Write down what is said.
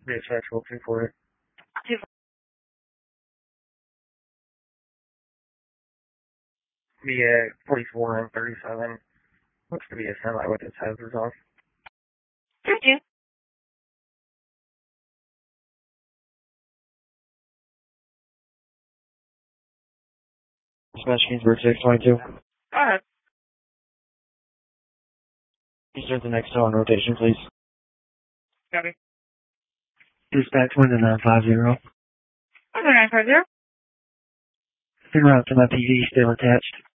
Dispatch 248. 2. The 44 and 37. Looks to be a semi with its hazards on. 32. Dispatch Kingsburg 622. Alright. You start the next call on rotation, please. Copy. Dispatch 1950. 1950. En route to my PD, still attached.